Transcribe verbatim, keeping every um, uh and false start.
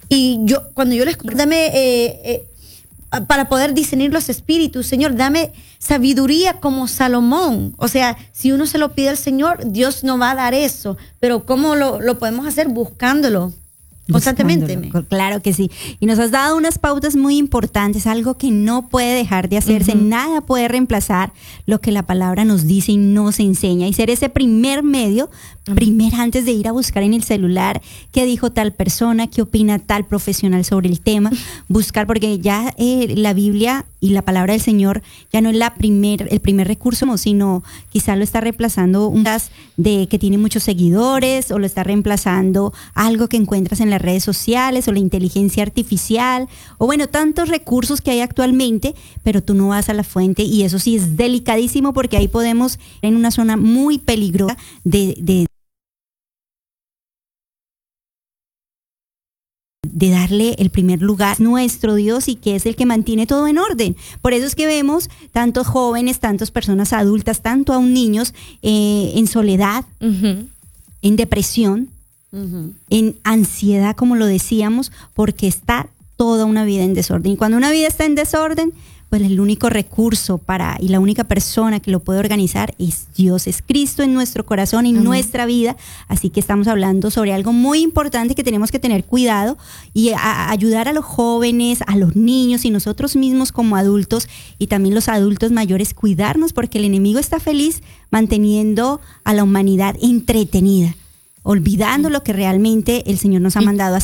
Y yo, cuando yo les dame eh, eh, para poder discernir los espíritus, Señor, dame sabiduría como Salomón. O sea, si uno se lo pide al Señor, Dios no va a dar eso. Pero ¿cómo lo, lo podemos hacer? Buscándolo. Constantemente. Claro que sí. Y nos has dado unas pautas muy importantes, algo que no puede dejar de hacerse, uh-huh. Nada puede reemplazar lo que la palabra nos dice y nos enseña. Y ser ese primer medio, uh-huh. Primero antes de ir a buscar en el celular qué dijo tal persona, qué opina tal profesional sobre el tema, buscar, porque ya eh, la Biblia y la palabra del Señor ya no es la primer, el primer recurso, sino quizás lo está reemplazando un de que tiene muchos seguidores, o lo está reemplazando algo que encuentras en las redes sociales, o la inteligencia artificial, o bueno, tantos recursos que hay actualmente, pero tú no vas a la fuente, y eso sí es delicadísimo, porque ahí podemos en una zona muy peligrosa de, de de darle el primer lugar a nuestro Dios, y que es el que mantiene todo en orden. Por eso es que vemos tantos jóvenes, tantas personas adultas, tanto aún niños eh, en soledad, uh-huh. En depresión, uh-huh. En ansiedad, como lo decíamos, porque está toda una vida en desorden. Y cuando una vida está en desorden, pues el único recurso para y la única persona que lo puede organizar es Dios, es Cristo en nuestro corazón, en uh-huh. Nuestra vida. Así que estamos hablando sobre algo muy importante que tenemos que tener cuidado y a, a ayudar a los jóvenes, a los niños y nosotros mismos como adultos, y también los adultos mayores, cuidarnos, porque el enemigo está feliz manteniendo a la humanidad entretenida, olvidando lo que realmente el Señor nos ha mandado a hacer.